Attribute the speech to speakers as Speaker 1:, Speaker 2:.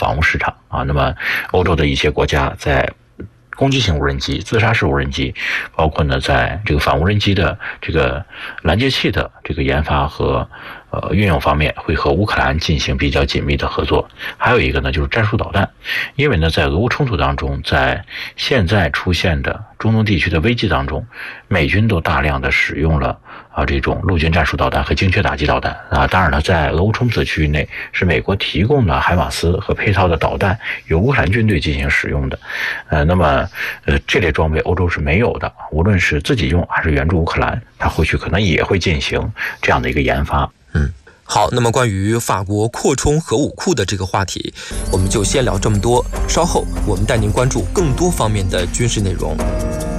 Speaker 1: 防务市场啊。那么欧洲的一些国家在攻击型无人机、自杀式无人机，包括呢在这个反无人机的这个拦截器的这个研发和运用方面，会和乌克兰进行比较紧密的合作。还有一个呢就是战术导弹，因为呢在俄乌冲突当中，在现在出现的中东地区的危机当中，美军都大量的使用了这种陆军战术导弹和精确打击导弹啊。当然了，在俄乌冲突区域内，是美国提供的海马斯和配套的导弹由乌克兰军队进行使用的。那么这类装备欧洲是没有的，无论是自己用还是援助乌克兰，它后续可能也会进行这样的一个研发。
Speaker 2: 好，那么关于法国扩充核武库的这个话题，我们就先聊这么多。稍后我们带您关注更多方面的军事内容。